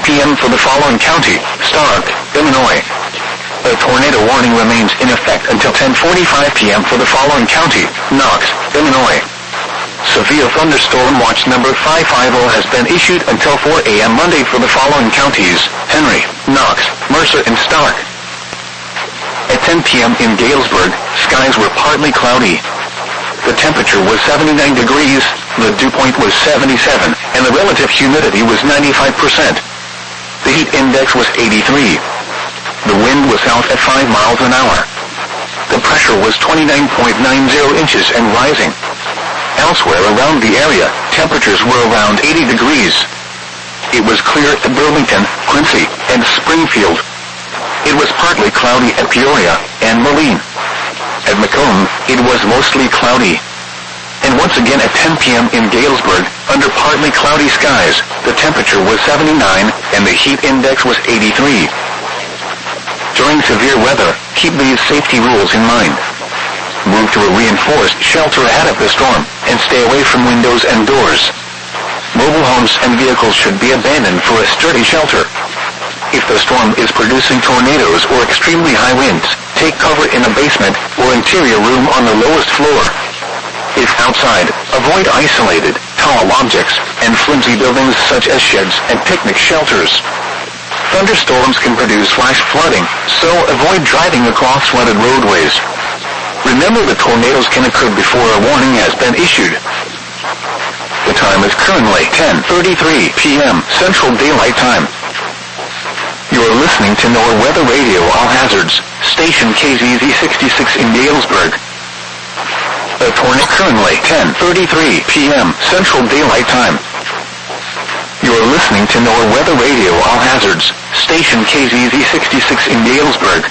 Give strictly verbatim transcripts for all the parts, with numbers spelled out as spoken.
p m for the following county: Stark, Illinois. A tornado warning remains in effect until ten forty-five p m for the following county: Knox, Illinois. Severe thunderstorm watch number five fifty has been issued until four a m Monday for the following counties: Henry, Knox, Mercer, and Stark. At ten p m in Galesburg, skies were partly cloudy. The temperature was seventy-nine degrees, the dew point was seventy-seven, and the relative humidity was ninety-five percent. The heat index was eighty-three. The wind was south at five miles an hour. The pressure was twenty-nine point nine zero inches and rising. Elsewhere around the area, temperatures were around eighty degrees. It was clear at Burlington, Quincy, and Springfield. It was partly cloudy at Peoria and Moline. At Macomb, it was mostly cloudy. And once again at ten p m in Galesburg, under partly cloudy skies, the temperature was seventy-nine and the heat index was eighty-three. During severe weather, keep these safety rules in mind. Move to a reinforced shelter ahead of the storm, and stay away from windows and doors. Mobile homes and vehicles should be abandoned for a sturdy shelter. If the storm is producing tornadoes or extremely high winds, take cover in a basement or interior room on the lowest floor. If outside, avoid isolated, tall objects, and flimsy buildings such as sheds and picnic shelters. Thunderstorms can produce flash flooding, so avoid driving across flooded roadways. Remember that tornadoes can occur before a warning has been issued. The time is currently ten thirty-three p m Central Daylight Time. You are listening to NOAA Weather Radio All Hazards, station K Z Z sixty-six in Galesburg. The tornado currently ten thirty-three p m Central Daylight Time. You are listening to NOAA Weather Radio All Hazards, station K Z Z sixty-six in Galesburg.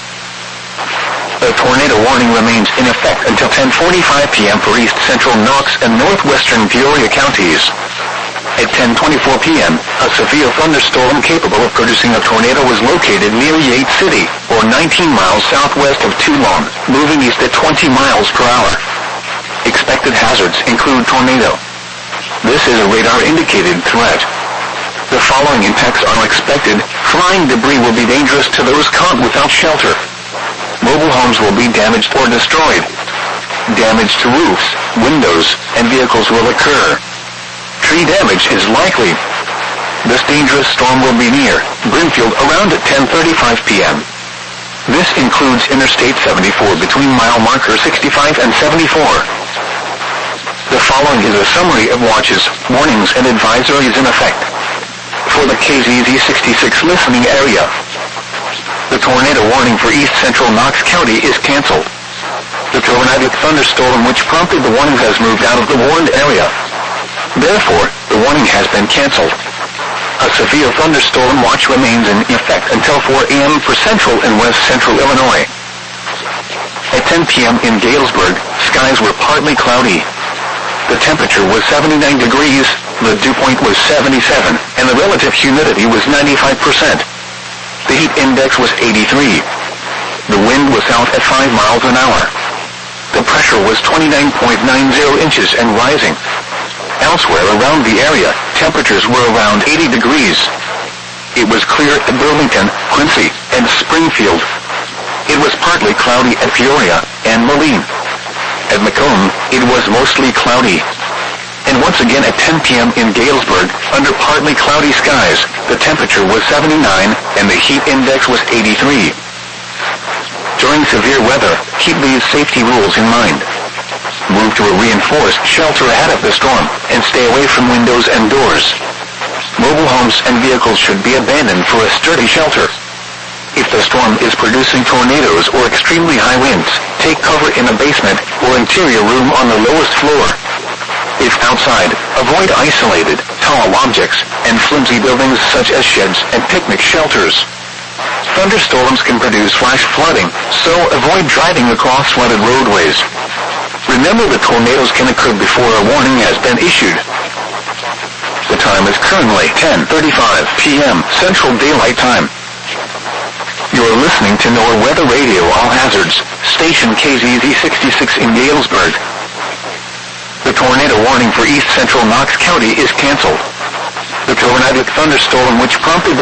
A tornado warning remains in effect until ten forty-five p m for east central Knox and northwestern Peoria counties. At ten twenty-four p m, a severe thunderstorm capable of producing a tornado was located near Yates City, or nineteen miles southwest of Toulon, moving east at twenty miles per hour. Expected hazards include tornado. This is a radar-indicated threat. The following impacts are expected. Flying debris will be dangerous to those caught without shelter. Mobile homes will be damaged or destroyed. Damage to roofs, windows, and vehicles will occur. Tree damage is likely. This dangerous storm will be near Brimfield around at ten thirty-five p m This includes Interstate seventy-four between mile marker sixty-five and seventy-four. The following is a summary of watches, warnings, and advisories in effect for the K Z Z sixty-six listening area. The tornado warning for east central Knox County is canceled. The tornadic thunderstorm which prompted the warning has moved out of the warned area. Therefore, the warning has been canceled. A severe thunderstorm watch remains in effect until four a m for central and west central Illinois. At ten p m in Galesburg, skies were partly cloudy. The temperature was seventy-nine degrees, the dew point was seventy-seven, and the relative humidity was ninety-five percent. The heat index was eighty-three. The wind was south at five miles an hour. The pressure was twenty-nine point nine zero inches and rising. Elsewhere around the area, temperatures were around eighty degrees. It was clear at Burlington, Quincy, and Springfield. It was partly cloudy at Peoria and Moline. At Macomb, it was mostly cloudy. And once again at ten p m in Galesburg, under partly cloudy skies, the temperature was seventy-nine and the heat index was eighty-three. During severe weather, keep these safety rules in mind. Move to a reinforced shelter ahead of the storm, and stay away from windows and doors. Mobile homes and vehicles should be abandoned for a sturdy shelter. If the storm is producing tornadoes or extremely high winds, take cover in a basement or interior room on the lowest floor. If outside, avoid isolated, tall objects, and flimsy buildings such as sheds and picnic shelters. Thunderstorms can produce flash flooding, so avoid driving across flooded roadways. Remember that tornadoes can occur before a warning has been issued. The time is currently ten thirty-five p m Central Daylight Time. You are listening to NOAA Weather Radio All Hazards, station K Z Z sixty-six in Galesburg. The tornado warning for east central Knox County is canceled. The tornadic thunderstorm which prompted